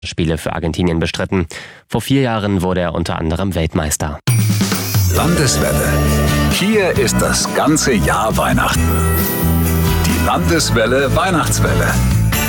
Spiele für Argentinien bestritten. Vor 4 Jahren wurde er unter anderem Weltmeister. Landeswelle. Hier ist das ganze Jahr Weihnachten. Die Landeswelle Weihnachtswelle.